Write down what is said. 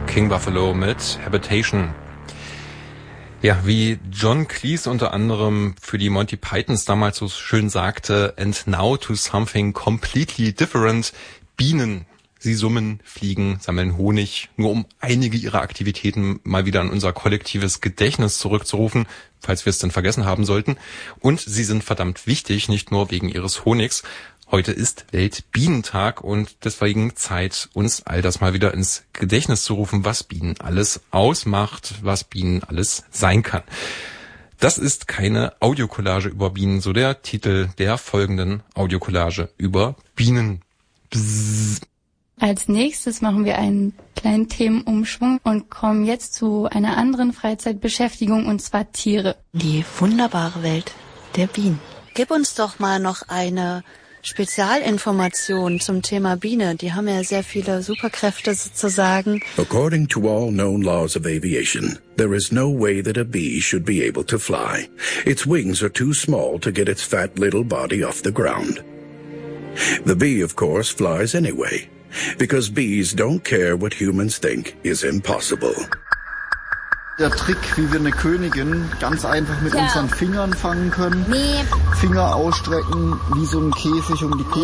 King Buffalo mit Habitation. Ja, wie John Cleese unter anderem für die Monty Pythons damals so schön sagte, and now to something completely different. Bienen. Sie summen, fliegen, sammeln Honig, nur um einige ihrer Aktivitäten mal wieder an unser kollektives Gedächtnis zurückzurufen, falls wir es denn vergessen haben sollten. Und sie sind verdammt wichtig, nicht nur wegen ihres Honigs. Heute ist Weltbienentag und deswegen Zeit, uns all das mal wieder ins Gedächtnis zu rufen, was Bienen alles ausmacht, was Bienen alles sein kann. Das ist keine Audiokollage über Bienen, so der Titel der folgenden Audiokollage über Bienen. Bzzz. Als nächstes machen wir einen kleinen Themenumschwung und kommen jetzt zu einer anderen Freizeitbeschäftigung, und zwar Tiere. Die wunderbare Welt der Bienen. Gib uns doch mal noch eine Spezialinformation zum Thema Biene. Die haben ja sehr viele Superkräfte sozusagen. According to all known laws of aviation, there is no way that a bee should be able to fly. Its wings are too small to get its fat little body off the ground. The bee, of course, flies anyway. Because bees don't care what humans think is impossible. Der Trick, wie wir eine Königin ganz einfach mit unseren Fingern fangen können. Finger ausstrecken, wie so ein Käfig um die